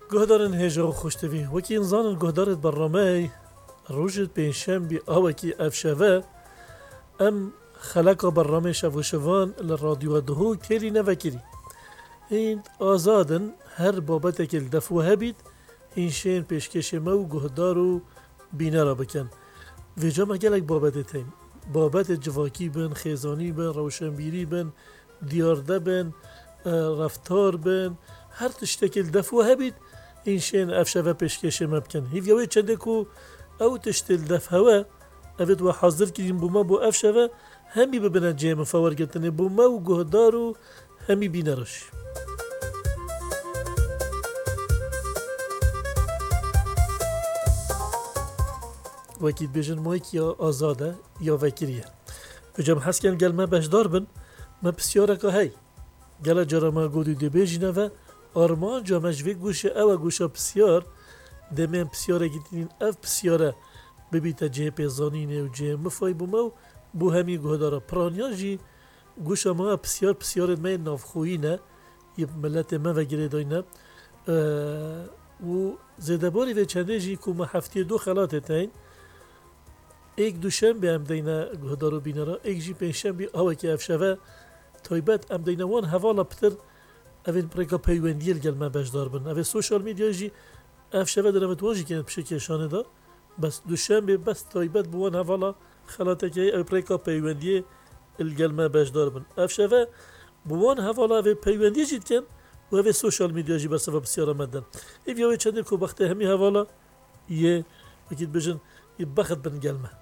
گهدارن هجا و خوشتوی وکی انزان گهدارت برنامه روجت پنجشنبه آوکی افشوه ام خلق برنامه شوشوان لرادیو دهو کلی نوکری این آزادن هر بابت که دفوه هبید این شین پیشکش ما و گهدار و بینه را بکن و جا مگلک بابت تیم بابت جواکی بن خیزانی بن روشنبیری بن دیارده بن رفتار بن هر تشتکل دفوه هبید این شین افشوه پیشکش ما بکن هیویوی چنده کو او تشتل دفوه اوید و حاضر کردیم بو ما بو افشوه همی ببینه جیم فورگتنه بو ما و گهدار و همی بینه رش وکید بیجن مایک یا آزاده یا وکریه بجام حس کن گل ما بشدار بن ما بسیاره که هی گل جارا ما گودی دی بیجنه و آرمان جا مجوی گوشه او گوشه بسیار دمین بسیاره گیتین اف بسیاره ببیتا جه پیزانینه و جه مفای بومو بو همی گهدارا پرانیا جی گوشه ما بسیار می نافخویینه یه ملت ما وگره داینه و زیده باری و چنده جی که ما هفته دو خلاته تاین ایک دوشنبه هم دینه گهدارو بینه را ایک جی پنجشنبه آوه که افشوه تایبت هم دینه وان حوالا پتر اوین پریکا پیوندیل گل ما بشدار بن اوه سوشال میدیا جی افشوه درمت واجی کنه بشه کشانه دا بس دوشنبه بس تایبت بوان حوالا خلاته که اوه پریکا پیوندیل الگل ما بشدار بن افشوه بوان حوالا اوه پیوندی جید کن و اوه سوشال میدیا جی برسفه بسیار آمدن ایوه چنده که بخته همی حوالا یه بکید بجن یه بخت بن گل ما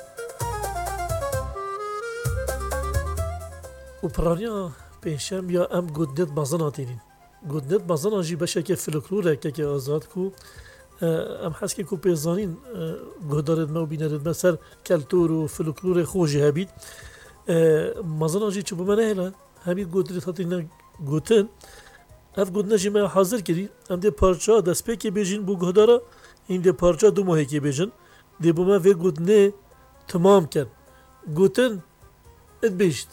و پرانیا پنجشنبه یا ام گودنت مازن آتینین گودنت مازن آجی بشه که فلکلوره که آزاد کو ام حس که کو پیزانین گهدارت ما و بینرت ما سر کلتور و فلکلور خوشی هبید مازن آجی چوب منه هلا همی گودنت آتینن گوتن اف گودنه جی ما حاضر کردی ام ده پارچه دست پی که بیجین بو گهدارا این ده پارچه دو ماهی که بیجین ده بو ما وی گودنه تمام کن گوتن ات بیشت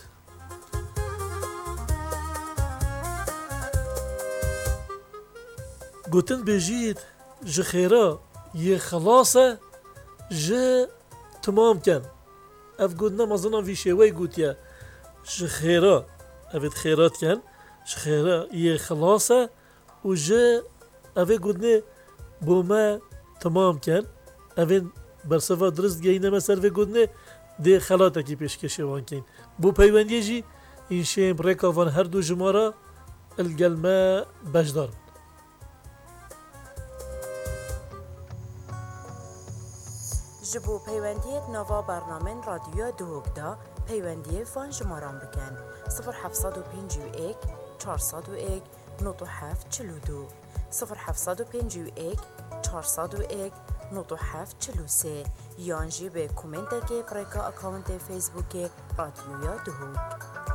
گوتن بیجید جه خیره یه خلاصه جه تمام کن اف گودنه مازنه ویشوی گوتیا جه خیره افید خیرات کن جه خیره یه خلاصه و جه افید گودنه بوما تمام کن افید برسفه درست گینه مسر وی گودنه ده خلاته کی پیشکشه وان کن بو پیوندی جی این شیم ریکا وان هر دو جماره الگلمه بجدار جبو پیوندیت نوا برنامه رادیو دوگدا پیوندی فان جماران بکن 0751 401 9742 0751 401 9743 یانجی به کومنت که پریکا اکاونت فیسبوک رادیو دوگ